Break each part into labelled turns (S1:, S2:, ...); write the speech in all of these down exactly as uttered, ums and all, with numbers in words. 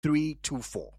S1: three two four.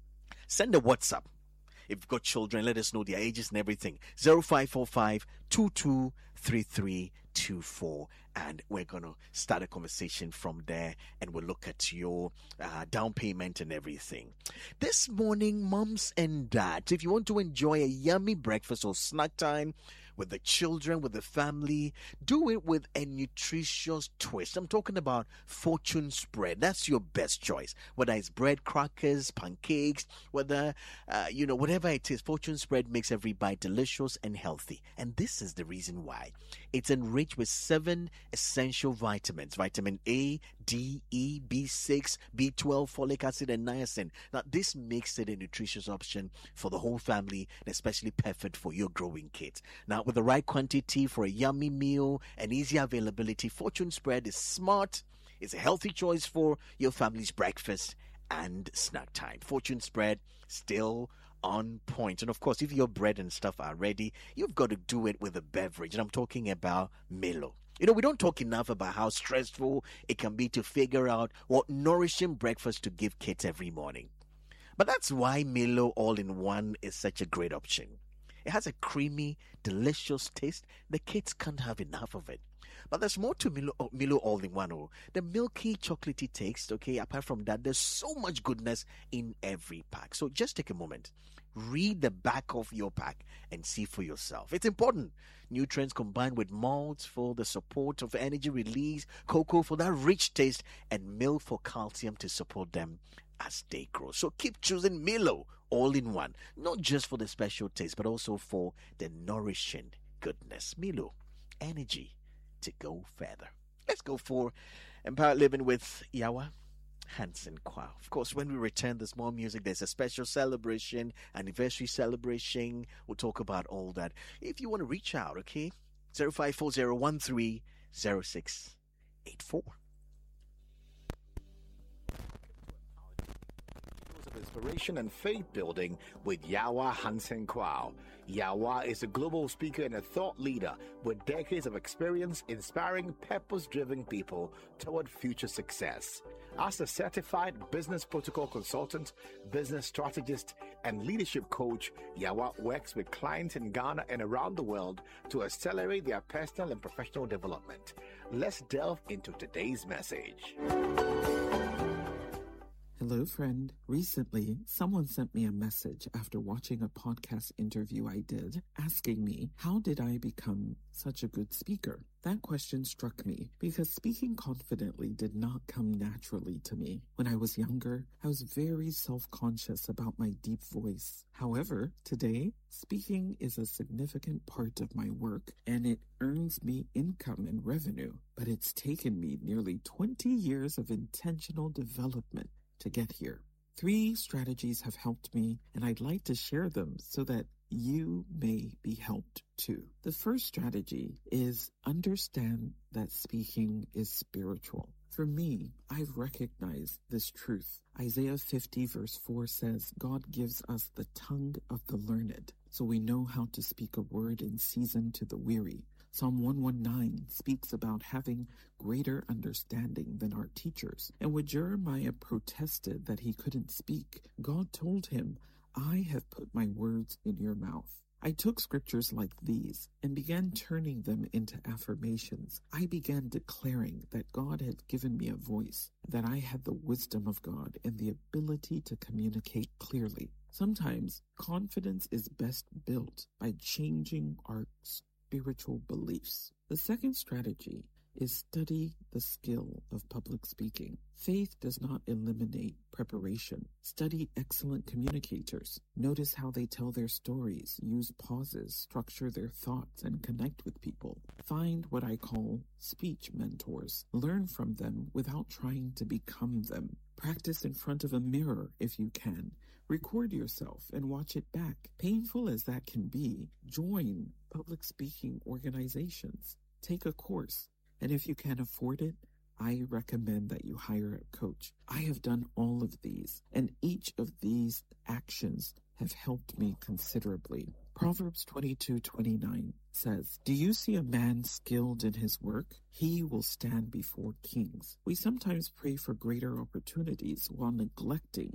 S1: Send a WhatsApp. If you've got children, let us know their ages and everything. zero five four five two two three three two four. And we're going to start a conversation from there, and we'll look at your uh, down payment and everything. This morning, moms and dads, if you want to enjoy a yummy breakfast or snack time with the children, with the family, do it with a nutritious twist. I'm talking about Fortune Spread. That's your best choice. Whether it's bread, crackers, pancakes, whether, uh, you know, whatever it is, Fortune Spread makes every bite delicious and healthy. And this is the reason why. It's enriched with seven essential vitamins: vitamin A, D, E, B six, B twelve, folic acid, and niacin. Now, this makes it a nutritious option for the whole family, and especially perfect for your growing kids. Now, with the right quantity for a yummy meal and easy availability, Fortune Spread is smart. It's a healthy choice for your family's breakfast and snack time. Fortune Spread, still on point. And of course, if your bread and stuff are ready, you've got to do it with a beverage. And I'm talking about Milo. You know, we don't talk enough about how stressful it can be to figure out what nourishing breakfast to give kids every morning. But that's why Milo All-in-One is such a great option. It has a creamy, delicious taste. The kids can't have enough of it. But there's more to Milo, Milo All-in-One. Oh, the milky, chocolatey taste, okay? Apart from that, there's so much goodness in every pack. So just take a moment. Read the back of your pack and see for yourself. It's important. Nutrients combined with malts for the support of energy release, cocoa for that rich taste, and milk for calcium to support them as they grow. So keep choosing Milo All-in-One, not just for the special taste, but also for the nourishing goodness. Milo, energy to go further. Let's go for Empowered Living with Yawa Hansen Kwao. Of course, when we return, there's more music. There's a special celebration, anniversary celebration. We'll talk about all that. If you want to reach out, okay, zero five four zero one three zero six eight four.
S2: Inspiration and faith building with Yawa Hansen Kwao. Yawa is a global speaker and a thought leader with decades of experience inspiring purpose-driven people toward future success. As a certified business protocol consultant, business strategist, and leadership coach, Yawa works with clients in Ghana and around the world to accelerate their personal and professional development. Let's delve into today's message.
S3: Hello, friend. Recently, someone sent me a message after watching a podcast interview I did, asking me, how did I become such a good speaker? That question struck me because speaking confidently did not come naturally to me. When I was younger, I was very self-conscious about my deep voice. However, today, speaking is a significant part of my work and it earns me income and revenue. But it's taken me nearly twenty years of intentional development to get here. Three strategies have helped me, and I'd like to share them so that you may be helped too. The first strategy is understand that speaking is spiritual. For me, I've recognized this truth. Isaiah fifty verse four says, God gives us the tongue of the learned, so we know how to speak a word in season to the weary. Psalm one nineteen speaks about having greater understanding than our teachers. And when Jeremiah protested that he couldn't speak, God told him, I have put my words in your mouth. I took scriptures like these and began turning them into affirmations. I began declaring that God had given me a voice, that I had the wisdom of God and the ability to communicate clearly. Sometimes confidence is best built by changing our spiritual beliefs. The second strategy is study the skill of public speaking. Faith does not eliminate preparation. Study excellent communicators. Notice how they tell their stories, use pauses, structure their thoughts, and connect with people. Find what I call speech mentors. Learn from them without trying to become them. Practice in front of a mirror if you can. Record yourself and watch it back. Painful as that can be, join public speaking organizations. Take a course. And if you can afford it, I recommend that you hire a coach. I have done all of these, and each of these actions have helped me considerably. Proverbs twenty-two twenty-nine says, do you see a man skilled in his work? He will stand before kings. We sometimes pray for greater opportunities while neglecting